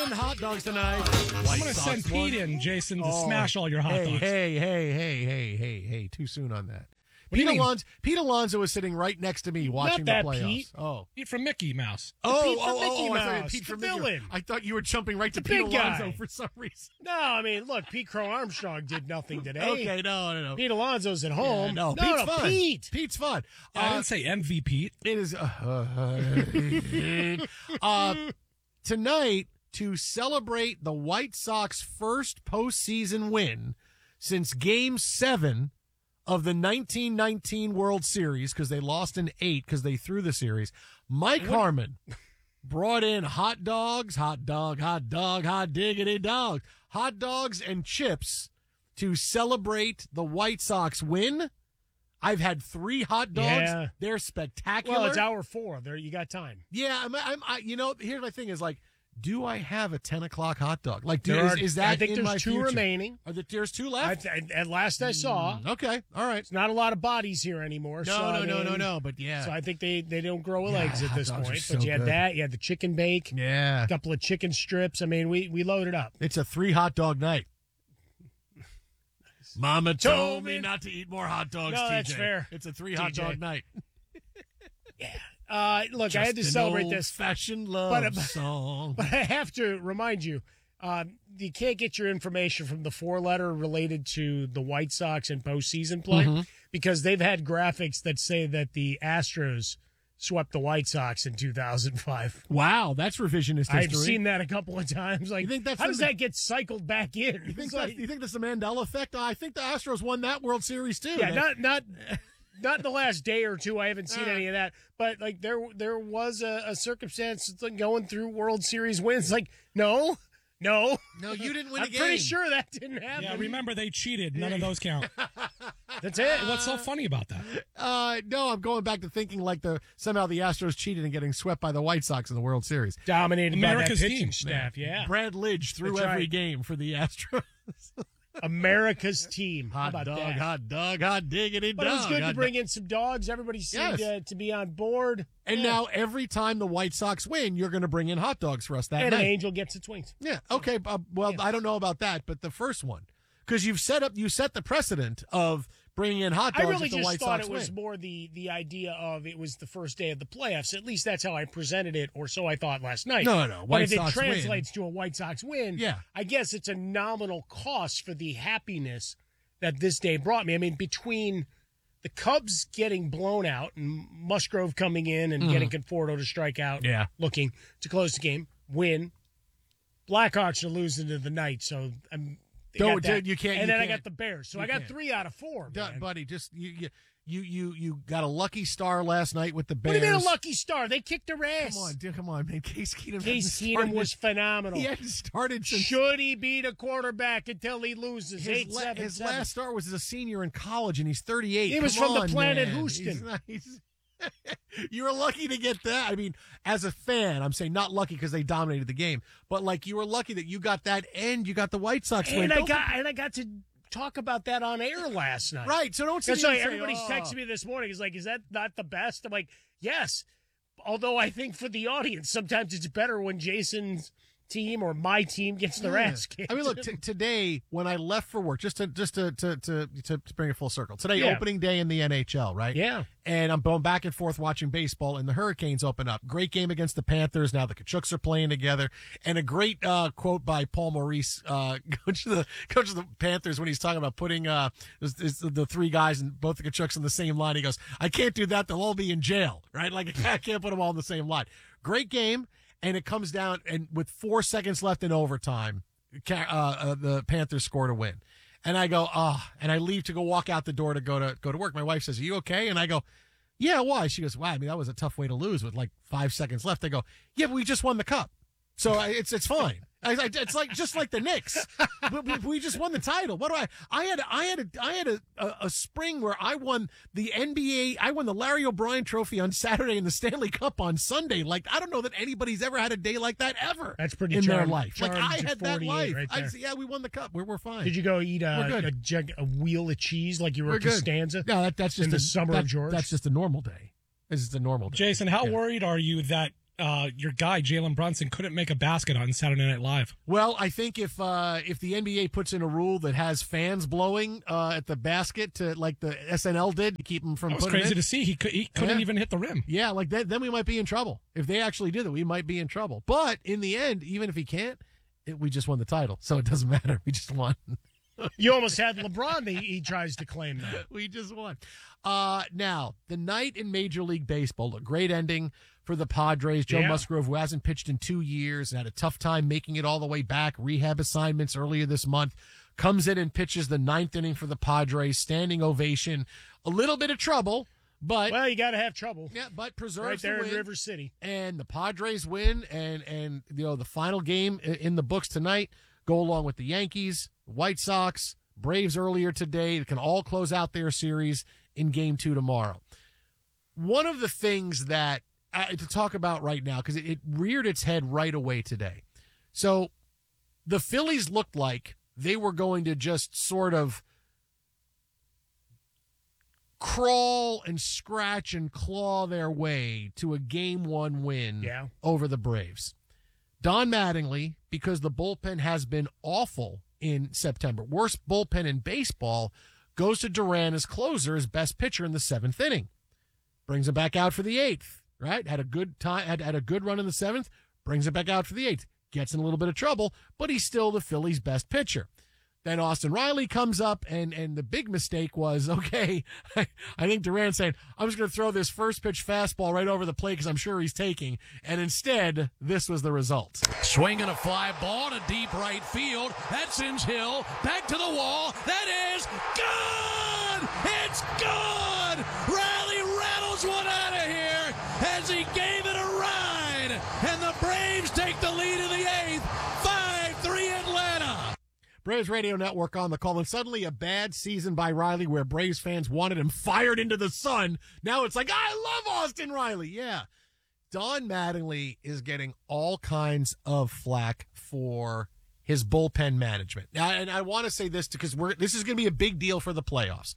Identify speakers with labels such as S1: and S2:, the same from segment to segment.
S1: 1 hot dogs tonight.
S2: I'm going to send Pete in, Jason, to smash all your hot dogs.
S1: Hey. Too soon on that.
S2: What do you mean?
S1: Pete Alonso was sitting right next to me watching the
S3: that
S1: playoffs.
S3: Pete.
S1: Oh.
S2: Pete from Mickey Mouse.
S3: Pete from Mickey
S1: I thought
S3: Mouse,
S1: Pete
S3: the
S1: from Mickey.
S3: villain.
S1: I thought you were jumping right to
S3: The
S1: Pete
S3: big guy.
S1: Alonso for some reason.
S3: No, I mean, look, Pete Crow Armstrong did nothing today.
S1: Okay, no.
S3: Pete Alonso's at home.
S1: Yeah, Pete's fun.
S3: Pete.
S1: Pete's fun.
S2: I didn't say MVP.
S1: It is tonight to celebrate the White Sox first postseason win since Game 7 of the 1919 World Series, because they lost in 8 because they threw the series. Mike Harmon brought in hot dogs, hot diggity dogs, hot dogs and chips to celebrate the White Sox win. I've had 3 hot dogs.
S3: Yeah.
S1: They're spectacular.
S3: Well, it's hour 4. There, you got time.
S1: Yeah, here's my thing is like, do I have a 10 o'clock hot dog? Like, is that
S3: I think
S1: in my
S3: there's 2
S1: future?
S3: remaining.
S1: There's 2 left?
S3: At last I saw.
S1: Okay, all right.
S3: It's not a lot of bodies here anymore.
S1: No, but yeah.
S3: So I think they don't grow legs at
S1: hot
S3: this
S1: dogs are
S3: point.
S1: so
S3: But you had
S1: good.
S3: that. You had the chicken bake.
S1: Yeah.
S3: A couple of chicken strips. I mean, we loaded up.
S1: It's a 3 hot dog night. Mama told me not to eat more hot dogs,
S3: No,
S1: TJ.
S3: that's fair.
S1: It's a 3 hot dog night.
S3: Look, I had to celebrate this.
S1: Old-fashioned love song.
S3: But I have to remind you, you can't get your information from the 4-letter related to the White Sox and postseason play because they've had graphics that say that the Astros swept the White Sox in 2005.
S1: Wow, that's revisionist history.
S3: I've seen that a couple of times. Like,
S1: You think that's
S3: how does
S1: the-
S3: that get cycled back in?
S1: You think,
S3: It's like-
S1: you think that's the Mandela effect? I think the Astros won that World Series, too.
S3: yeah, not in the last day or two. I haven't seen any of that. But like there was a circumstance going through World Series wins. Like no.
S1: No, you didn't win a
S3: I'm
S1: game.
S3: pretty sure that didn't happen.
S2: Yeah, remember they cheated. None of those count.
S3: That's it.
S2: What's so funny about that?
S1: No, I'm going back to thinking like somehow the Astros cheated and getting swept by the White Sox in the World Series.
S3: Dominated
S2: America's
S3: by that pitching
S2: team.
S3: staff. Yeah,
S1: Brad Lidge threw
S3: That's
S1: every
S3: right.
S1: game for the Astros.
S3: America's team. How
S1: Hot
S3: about
S1: dog,
S3: that?
S1: hot dog, hot diggity
S3: But
S1: dog.
S3: it was good to
S1: hot
S3: bring in some dogs. Everybody seemed
S1: Yes.
S3: to be on board.
S1: And now every time the White Sox win, you're going to bring in hot dogs for us that
S3: And
S1: night.
S3: an angel gets its wings.
S1: Yeah. Okay. I don't know about that, but the first one, because you set the precedent of bringing in hot dogs.
S3: I really
S1: if the
S3: just
S1: White
S3: thought
S1: Sox
S3: it was
S1: win.
S3: more the idea of it was the first day of the playoffs. At least that's how I presented it, or so I thought last night.
S1: No.
S3: But
S1: White
S3: if
S1: Sox
S3: it translates to a White Sox win,
S1: Yeah.
S3: I guess it's a nominal cost for the happiness that this day brought me. I mean, between the Cubs getting blown out and Musgrove coming in and getting Conforto to strike out, looking to close the game, win. Blackhawks are losing to the night, so they got that.
S1: You can't.
S3: And
S1: you
S3: then I
S1: can't.
S3: got the Bears, so
S1: You
S3: I got
S1: can't.
S3: 3 out of 4. Man.
S1: Buddy, just you got a lucky star last night with the Bears.
S3: What do you mean a lucky star? They kicked their ass.
S1: Come on, man. Case Keenum.
S3: Case
S1: hadn't
S3: Keenum
S1: started-
S3: was phenomenal.
S1: He hadn't started since
S3: Should he beat a quarterback until he loses?
S1: his last start was as a senior in college, and he's 38.
S3: He was
S1: Come
S3: from the
S1: on,
S3: planet
S1: man.
S3: Houston.
S1: You were lucky to get that. I mean, as a fan, I'm saying not lucky because they dominated the game, but like you were lucky that you got that and you got the White Sox win.
S3: And I got to talk about that on air last night.
S1: Right, so don't sit
S3: That's
S1: here
S3: why
S1: and say,
S3: everybody's texting me this morning. Is like, is that not the best? I'm like, yes. Although I think for the audience, sometimes it's better when Jason's team or my team gets their ass kicked.
S1: I mean, look, today when I left for work, just to bring it full circle. Today, opening day in the NHL, right?
S3: Yeah.
S1: And I'm going back and forth watching baseball, and the Hurricanes open up. Great game against the Panthers. Now the Kachucks are playing together, and a great quote by Paul Maurice, coach of the Panthers, when he's talking about putting the 3 guys and both the Kachucks in the same line. He goes, "I can't do that; they'll all be in jail, right? Like I can't put them all in the same line." Great game. And it comes down, and with 4 seconds left in overtime, the Panthers scored a win. And I go, and I leave to go walk out the door to go to work. My wife says, "Are you okay?" And I go, "Yeah, why?" She goes, "Wow, I mean, that was a tough way to lose with like 5 seconds left." I go, "Yeah, but we just won the cup. So it's fine. It's like just like the Knicks. we just won the title. What do I had a spring where I won the NBA. I won the Larry O'Brien Trophy on Saturday and the Stanley Cup on Sunday. Like I don't know that anybody's ever had a day like that ever.
S3: That's pretty
S1: in their
S3: charmed-
S1: life. Like I
S3: charmed
S1: had that
S3: 48
S1: life.
S3: right there.
S1: Yeah, we won the cup. We're fine.
S3: Did you go eat
S1: We're good.
S3: a wheel of cheese like you were
S1: We're
S3: at
S1: good.
S3: Costanza?
S1: No, that's just
S3: in the summer of George.
S1: That's just a normal day. This is a normal day.
S2: Jason, how worried are you that your guy, Jalen Brunson, couldn't make a basket on Saturday Night Live.
S1: Well, I think if the NBA puts in a rule that has fans blowing at the basket to like the SNL did to keep him from
S2: that was
S1: putting
S2: crazy
S1: it,
S2: to see. He couldn't even hit the rim.
S1: Yeah, like that, then we might be in trouble. If they actually did that, we might be in trouble. But in the end, even if he can't, we just won the title, so it doesn't matter. We just won.
S3: You almost had LeBron. He tries to claim that.
S1: We just won. Now, the night in Major League Baseball, a great ending for the Padres. Joe Musgrove, who hasn't pitched in 2 years and had a tough time making it all the way back, rehab assignments earlier this month, comes in and pitches the 9th inning for the Padres, standing ovation. A little bit of trouble, but...
S3: Well, you got to have trouble.
S1: Yeah, but preserves
S3: right there
S1: the win.
S3: in River City.
S1: And the Padres win, and the final game in the books tonight go along with the Yankees, White Sox, Braves earlier today. They can all close out their series in Game 2 tomorrow. One of the things that to talk about right now, because it reared its head right away today. So the Phillies looked like they were going to just sort of crawl and scratch and claw their way to a Game 1 win over the Braves. Don Mattingly, because the bullpen has been awful in September, worst bullpen in baseball, goes to Duran as closer, as best pitcher in the 7th inning. Brings him back out for the 8th, right? Had a good time, had a good run in the 7th, brings it back out for the 8th. Gets in a little bit of trouble, but he's still the Phillies' best pitcher. Then Austin Riley comes up, and the big mistake was, okay, I think Duran saying, I'm just going to throw this first pitch fastball right over the plate because I'm sure he's taking. And instead, this was the result.
S4: Swinging a fly ball to deep right field. That sends Hill back to the wall. That is good! It's good! Riley rattles one out of here as he gave it a ride. And the Braves take the lead in the 8th. 5-3 Atlanta.
S1: Braves Radio Network on the call, and suddenly a bad season by Riley where Braves fans wanted him fired into the sun. Now it's like, I love Austin Riley. Yeah. Don Mattingly is getting all kinds of flack for his bullpen management. Now, and I want to say this because this is going to be a big deal for the playoffs.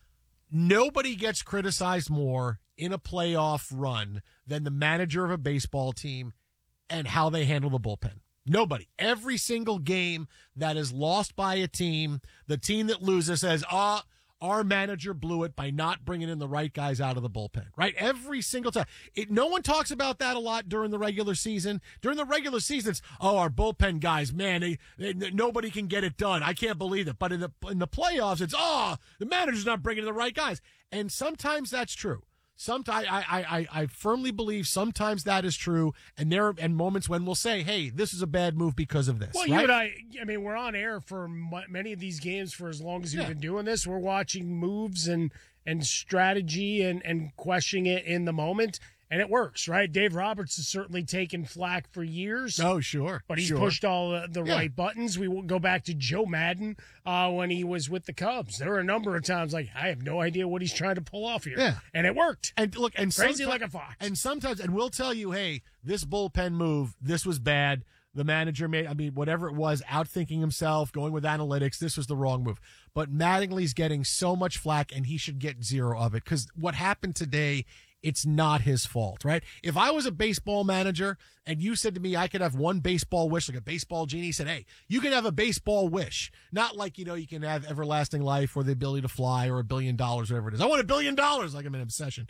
S1: Nobody gets criticized more in a playoff run than the manager of a baseball team and how they handle the bullpen. Nobody. Every single game that is lost by a team, the team that loses says, our manager blew it by not bringing in the right guys out of the bullpen, right? Every single time. No one talks about that a lot during the regular season. During the regular season, it's, our bullpen guys, man, nobody can get it done. I can't believe it. But in the playoffs, it's, the manager's not bringing in the right guys. And sometimes that's true. Sometimes I firmly believe sometimes that is true, and there are moments when we'll say, "Hey, this is a bad move because of this."
S3: Well,
S1: right?
S3: you and I mean, we're on air for many of these games for as long as you've been doing this. We're watching moves and strategy and questioning it in the moment, and it works, right? Dave Roberts has certainly taken flack for years.
S1: Oh, sure,
S3: but he's pushed all the right buttons. We will go back to Joe Madden when he was with the Cubs. There were a number of times like, I have no idea what he's trying to pull off here, and it worked.
S1: And look, and
S3: crazy like a fox.
S1: And sometimes, and we'll tell you, hey, this bullpen move, this was bad. The manager whatever it was, outthinking himself, going with analytics, this was the wrong move. But Mattingly's getting so much flack, and he should get zero of it because what happened today, it's not his fault, right? If I was a baseball manager and you said to me I could have one baseball wish, like a baseball genie said, hey, you can have a baseball wish. Not like, you can have everlasting life or the ability to fly or $1 billion, whatever it is. I want $1 billion, like I'm in obsession.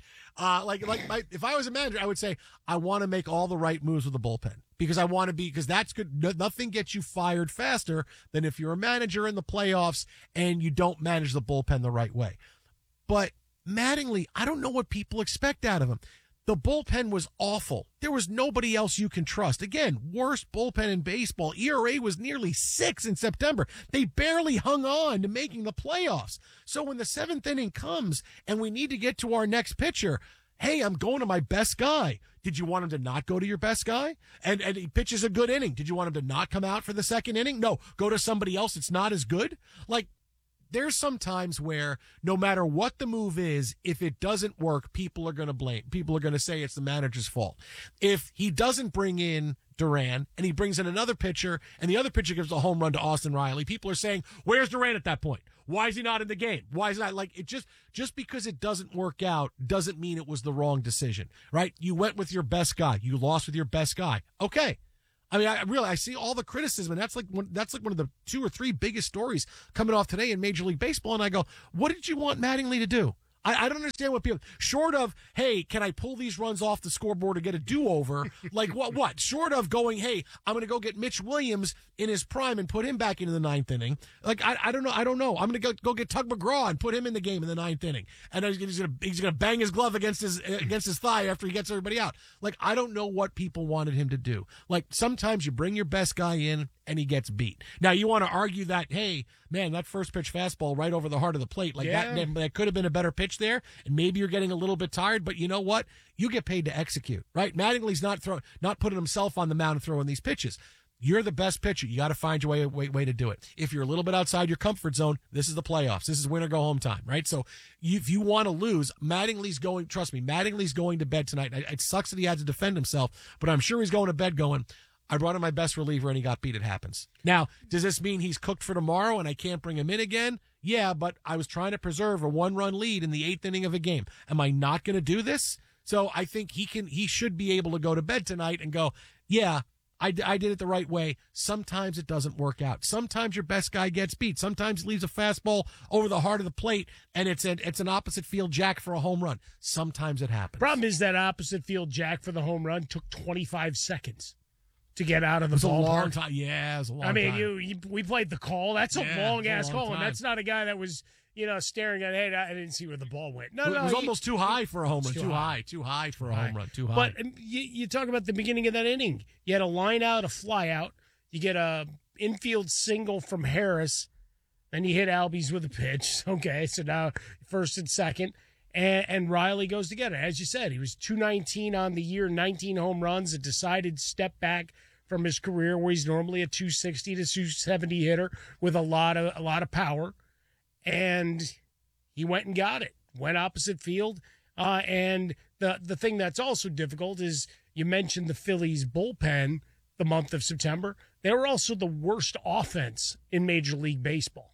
S1: If I was a manager, I would say, I want to make all the right moves with the bullpen. Because that's good. Nothing gets you fired faster than if you're a manager in the playoffs and you don't manage the bullpen the right way. But Mattingly, I don't know what people expect out of him. The bullpen was awful. There was nobody else you can trust. Again, worst bullpen in baseball. ERA was nearly 6 in September. They barely hung on to making the playoffs. So when the 7th inning comes and we need to get to our next pitcher, hey, I'm going to my best guy. Did you want him to not go to your best guy? And he pitches a good inning. Did you want him to not come out for the 2nd inning? No, go to somebody else that's not as good. There's some times where no matter what the move is, if it doesn't work, people are going to blame. People are going to say it's the manager's fault. If he doesn't bring in Duran and he brings in another pitcher and the other pitcher gives a home run to Austin Riley, people are saying, where's Duran at that point? Why is he not in the game? Why is not like it? Just because it doesn't work out doesn't mean it was the wrong decision, right? You went with your best guy. You lost with your best guy. Okay. I mean, I see all the criticism, and that's like one of the 2 or 3 biggest stories coming off today in Major League Baseball. And I go, what did you want Mattingly to do? I don't understand what people, short of, hey, can I pull these runs off the scoreboard to get a do-over? Like, what? Short of going, hey, I'm going to go get Mitch Williams in his prime and put him back into the 9th inning. Like, I don't know. I'm going to go get Tug McGraw and put him in the game in the 9th inning. And he's going to bang his glove against his thigh after he gets everybody out. Like, I don't know what people wanted him to do. Like, sometimes you bring your best guy in and he gets beat. Now, you want to argue that, hey, man, that first pitch fastball right over the heart of the plate, like that could have been a better pitch there, and maybe you're getting a little bit tired, but you know what? You get paid to execute, right? Mattingly's not putting himself on the mound and throwing these pitches. You're the best pitcher. You got to find your way to do it. If you're a little bit outside your comfort zone, this is the playoffs. This is win or go home time, right? So if you want to lose, Mattingly's going to bed tonight. It sucks that he had to defend himself, but I'm sure he's going to bed going, I brought in my best reliever and he got beat. It happens. Now, does this mean he's cooked for tomorrow and I can't bring him in again? Yeah, but I was trying to preserve a 1-run lead in the 8th inning of a game. Am I not going to do this? So I think he should be able to go to bed tonight and go, yeah, I did it the right way. Sometimes it doesn't work out. Sometimes your best guy gets beat. Sometimes he leaves a fastball over the heart of the plate and it's an opposite field jack for a home run. Sometimes it happens.
S3: Problem is that opposite field jack for the home run took 25 seconds. To get out of the ballpark.
S1: It was a long time. Yeah, it was a long time.
S3: I mean, we played the call. That's a long-ass call, and that's not a guy that was, staring at, hey, I didn't see where the ball went. No,
S1: it was almost too high for a home run. Too high for a home run. Too high.
S3: But you talk about the beginning of that inning. You had a line out, a fly out. You get a infield single from Harris. Then you hit Albies with a pitch. Okay, so now first and second. And Riley goes to get it. As you said, he was 219 on the year, 19 home runs, a decided step back from his career where he's normally a 260 to 270 hitter with a lot of power. And he went and got it, went opposite field. And the thing that's also difficult is you mentioned the Phillies bullpen the month of September. They were also the worst offense in Major League Baseball.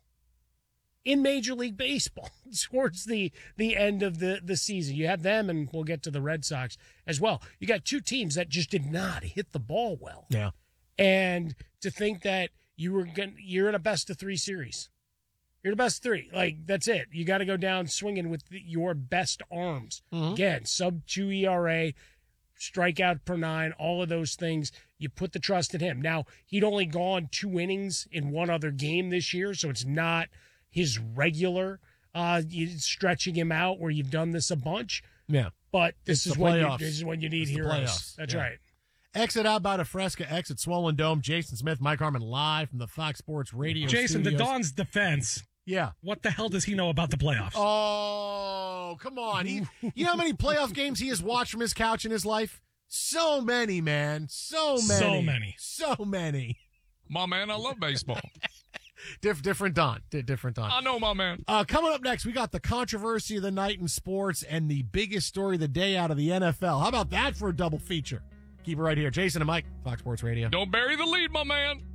S3: Towards the end of the season. You had them, and we'll get to the Red Sox as well. You got 2 teams that just did not hit the ball well.
S1: Yeah.
S3: And to think that you're in a best-of-3 series. You're the best 3. Like, that's it. You got to go down swinging with your best arms. Mm-hmm. Again, sub-2 ERA, strikeout per 9, all of those things. You put the trust in him. Now, he'd only gone 2 innings in one other game this year, so it's not his regular stretching him out where you've done this a bunch.
S1: Yeah.
S3: But this is when you need heroes. That's right.
S1: Exit out by the Fresca, exit Swollen Dome. Jason Smith, Mike Harmon live from the Fox Sports Radio
S2: Jason,
S1: studios.
S2: to Don's defense.
S1: Yeah.
S2: What the hell does he know about the playoffs?
S1: Oh, come on. You know how many playoff games he has watched from his couch in his life? So many, man. So many.
S4: My man, I love baseball.
S1: Different Don.
S4: I know, my man.
S1: Coming up next, we got the controversy of the night in sports and the biggest story of the day out of the NFL. How about that for a double feature? Keep it right here. Jason and Mike, Fox Sports Radio.
S4: Don't bury the lead, my man.